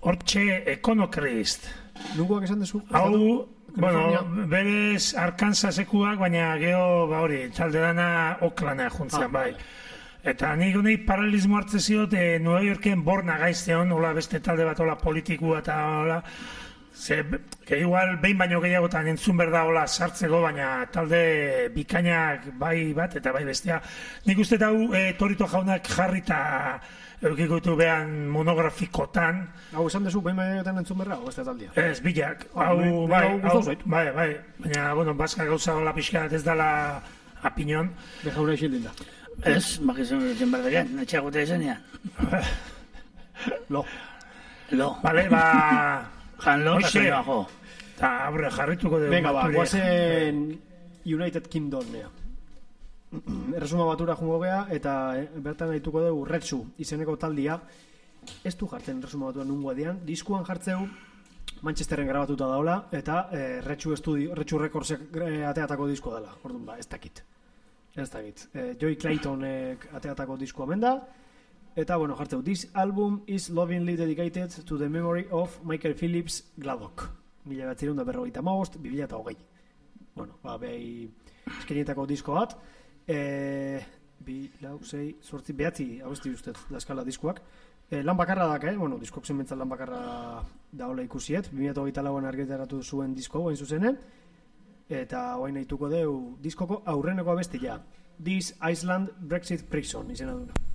hortxe Econocrist. Nungoak esan dezu? Hau, bueno, berez Arkansasekuak, baina geho, hori, talde dana Oaklandea juntzean, bai. Eta nik honei paralelismo hartze ziot, Nueva Yorken Borna gaizteon, hola beste talde bat, hola politikua eta hola, igual behin baino gehiagotan entzun berda hola sartzeko, baina talde bikainak bai bat eta bai bestea. Nik uste hau Torito jaunak jarrita eukiko ditu behan monografikotan. Hau esan dezu, behin bainoetan entzun berra, o beste taldea? Ez, bilak. Hau, bai. Baina, bueno, baska gauza hola pixka ez dala apinon. Bejaura isildin da. Ez, bakizun egiten berdegen, etxeagote ezenean. Lo. Bale, ba... Janlo, eta zena, jo. Eta, aurre, jarrituko dugu. Venga, ba, guazen United Kingdomea. Erresuma batura jungo gea, eta bertan haituko dugu Retsu izeneko taldia. Ez du jartzen Erresuma batura nungo edian. Diskuan jartzeu Manchesterren grabatuta daola, eta Retsu Recordsek ateatako disko dela. Orduan, ba, ez dakit. Joey Claytonek ateatako diskoa menda. Eta, bueno, jartzeu. This album is lovingly dedicated to the memory of Michael Phillips Gladdock. 1955, 2008. Bueno, ba, behi eskenietako disko bat. 2, 6, 8, 9 abesti ustez daskala diskoak. Lan bakarra dak, bueno, diskok zenbentzat lan bakarra da hola ikusiet. 2008an argitaratu zuen disko hain zuzenen. Eta hoain nahituko deu diskoko aurreneko abestia. This Iceland Brexit Prison izena duna.